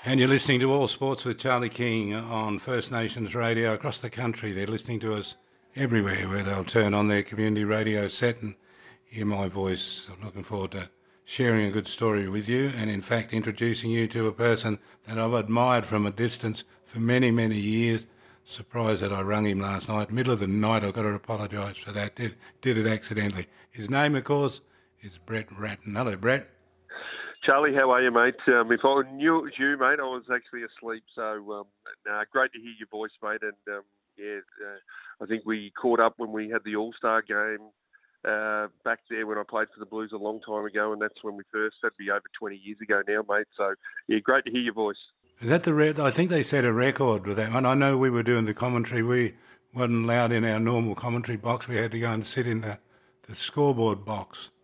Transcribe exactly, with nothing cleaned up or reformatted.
And you're listening to All Sports with Charlie King on First Nations radio across the country. They're listening to us everywhere where they'll turn on their community radio set and hear my voice. I'm looking forward to sharing a good story with you and, in fact, introducing you to a person that I've admired from a distance for many, many years. Surprised that I rung him last night. Middle of the night, I've got to apologise for that. Did, did it accidentally. His name, of course, is Brett Ratten. Hello, Brett. Charlie, how are you, mate? Um, if I knew it was you, mate, I was actually asleep. So, um, nah, great to hear your voice, mate. And, um, yeah, uh, I think we caught up when we had the All-Star game uh, back there when I played for the Blues a long time ago, and that's when we first, that'd be over twenty years ago now, mate. So, yeah, great to hear your voice. Is that the red? I think they set a record with that one. I know we were doing the commentary. We weren't allowed in our normal commentary box. We had to go and sit in the, the scoreboard box.